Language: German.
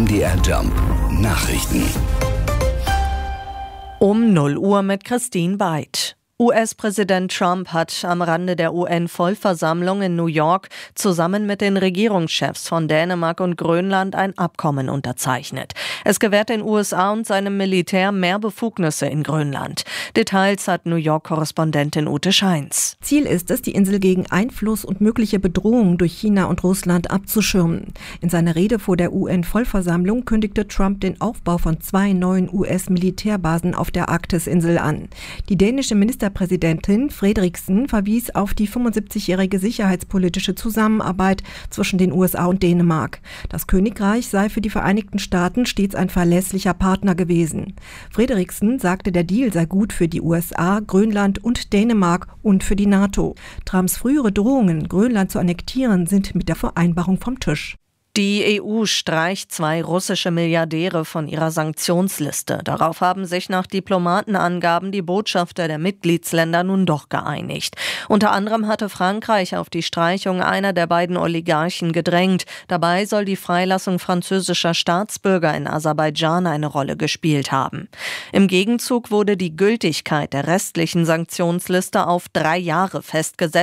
MDR Jump Nachrichten. Um 0 Uhr mit Christine Beid. US-Präsident Trump hat am Rande der UN-Vollversammlung in New York zusammen mit den Regierungschefs von Dänemark und Grönland ein Abkommen unterzeichnet. Es gewährt den USA und seinem Militär mehr Befugnisse in Grönland. Details hat New York-Korrespondentin Ute Scheins. Ziel ist es, die Insel gegen Einfluss und mögliche Bedrohungen durch China und Russland abzuschirmen. In seiner Rede vor der UN-Vollversammlung kündigte Trump den Aufbau von 2 neuen US-Militärbasen auf der Arktisinsel an. Die dänische Ministerpräsidentin Frederiksen verwies auf die 75-jährige sicherheitspolitische Zusammenarbeit zwischen den USA und Dänemark. Das Königreich sei für die Vereinigten Staaten stets ein verlässlicher Partner gewesen. Frederiksen sagte, der Deal sei gut für die USA, Grönland und Dänemark und für die NATO. Trumps frühere Drohungen, Grönland zu annektieren, sind mit der Vereinbarung vom Tisch. Die EU streicht 2 russische Milliardäre von ihrer Sanktionsliste. Darauf haben sich nach Diplomatenangaben die Botschafter der Mitgliedsländer nun doch geeinigt. Unter anderem hatte Frankreich auf die Streichung einer der beiden Oligarchen gedrängt. Dabei soll die Freilassung französischer Staatsbürger in Aserbaidschan eine Rolle gespielt haben. Im Gegenzug wurde die Gültigkeit der restlichen Sanktionsliste auf 3 Jahre festgesetzt.